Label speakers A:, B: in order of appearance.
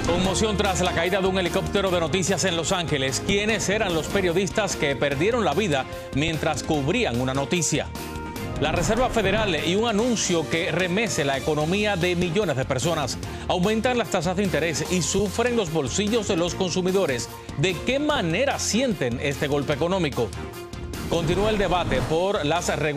A: Conmoción tras la caída de un helicóptero de noticias en Los Ángeles. ¿Quiénes eran los periodistas que perdieron la vida mientras cubrían una noticia? La Reserva Federal y un anuncio que remece la economía de millones de personas. Aumentan las tasas de interés y sufren los bolsillos de los consumidores. ¿De qué manera sienten este golpe económico? Continúa el debate por las regulaciones.